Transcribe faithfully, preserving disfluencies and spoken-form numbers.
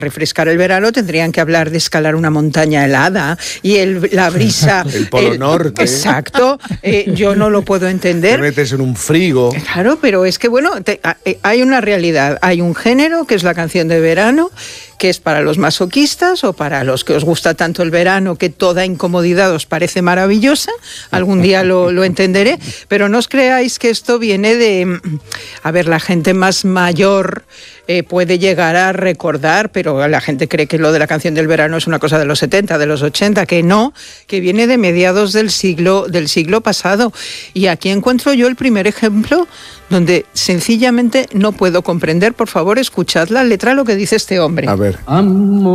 refrescar el verano tendrían que hablar de escalar una montaña helada y el, la brisa... el Polo el, Norte. Exacto, eh, yo no lo puedo entender. Te metes en un frigo. Claro, pero es que bueno, te, hay una realidad, hay un género que es la canción de verano, que es para los masoquistas o para los que os gusta tanto el verano que toda incomodidad os parece maravillosa, algún día lo, lo entenderé, pero no os creáis que esto viene de... A ver, la gente más mayor eh, puede llegar a recordar, pero la gente cree que lo de la canción del verano es una cosa de los setenta, de los ochenta, que no, que viene de mediados del siglo, del siglo pasado. Y aquí encuentro yo el primer ejemplo donde sencillamente no puedo comprender. Por favor, escuchad la letra, lo que dice este hombre. A ver.